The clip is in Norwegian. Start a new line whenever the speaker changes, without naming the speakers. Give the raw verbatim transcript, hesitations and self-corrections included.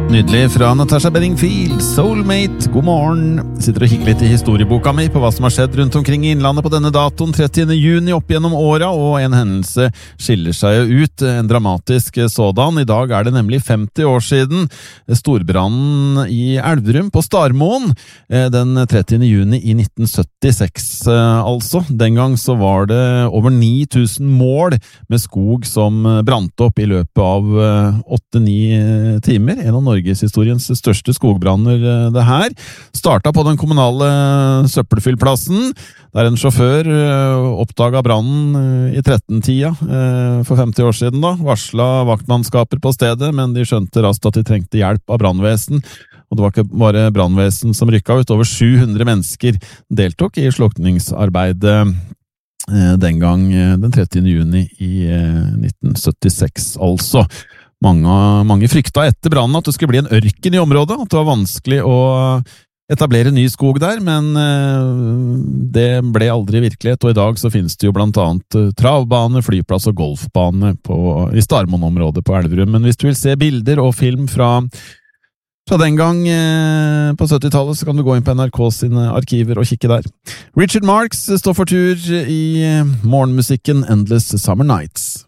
Nydelig fra Natasha Bedingfield, Soulmate, god morgen. Sitter og kikker litt i historieboka mi på hva som har skjedd rundt omkring i innlandet på denne datoen, trettiende juni opp gjennom åra, og en hendelse skiller seg jo ut, en dramatisk sådan. I dag er det nemlig femti år siden storbrannen i Elverum på Starmoen, den trettiende juni i nitten syttiseks altså. Den gang så var det over ni tusen mål med skog som brant opp i løpet av åtte ni timer, en av Norgeshistoriens største skogbranner det her. Startet på den kommunale søppelfyllplassen, der en sjåfør oppdaget brannen i tretten-tida for femti år siden da, varslet vaktmannskaper på stedet, men de skjønte raskt at de trengte hjelp av brannvesen, og det var ikke bare brannvesen som rykket ut. Over sju hundre mennesker deltok i slukningsarbeidet den gang, den trettiende juni i nitten syttiseks altså. Mange, mange frykta etter brannen at det skulle bli en ørken i området, at det var vanskelig å etablere ny skog der, men det ble aldri virkelighet, og i dag så finnes det jo blant annet travbane, flyplass og golfbane på, i Starmoen-området på Elverum. Men hvis du vil se bilder og film fra, fra den gang på syttitallet, så kan du gå inn på N R K sine arkiver og kikke der. Richard Marx står for tur i morgenmusikken Endless Summer Nights.